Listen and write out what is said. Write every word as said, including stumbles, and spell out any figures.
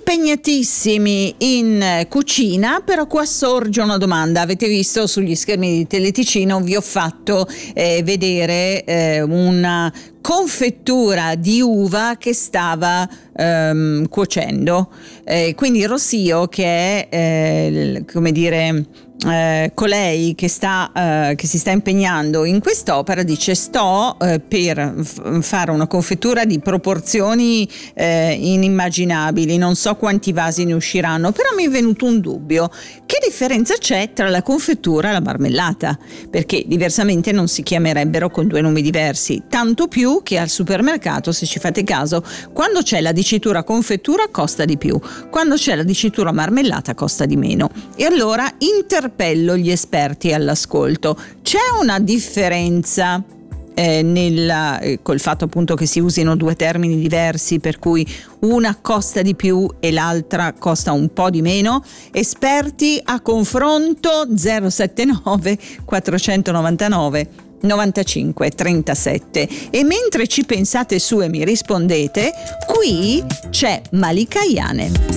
impegnatissimi in cucina, però qua sorge una domanda. Avete visto sugli schermi di Teleticino, vi ho fatto eh, vedere eh, una confettura di uva che stava ehm, cuocendo, eh, quindi Rossio, che è eh, come dire eh, colei che sta eh, che si sta impegnando in quest'opera, dice: sto eh, per f- fare una confettura di proporzioni eh, inimmaginabili, non so quanti vasi ne usciranno, però mi è venuto un dubbio: che differenza c'è tra la confettura e la marmellata? Perché diversamente non si chiamerebbero con due nomi diversi, tanto più che al supermercato, se ci fate caso, quando c'è la dicitura confettura costa di più, quando c'è la dicitura marmellata costa di meno. E allora interpello gli esperti all'ascolto: c'è una differenza eh, nella, eh, col fatto appunto che si usino due termini diversi, per cui una costa di più e l'altra costa un po' di meno? Esperti a confronto. Zero sette nove quattrocentonovantanove novantacinque trentasette. E mentre ci pensate su e mi rispondete, qui c'è Malika Ayane.